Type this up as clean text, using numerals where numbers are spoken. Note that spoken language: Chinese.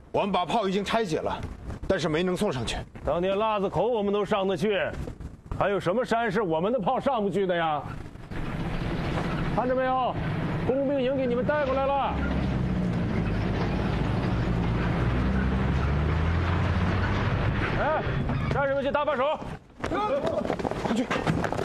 我们把炮已经拆解了，但是没能送上去。 当年腊子口我们都上得去，还有什么山是我们的炮上不去的呀？看着没有，工兵营给你们带过来了。哎，战士们去搭把手， 快去！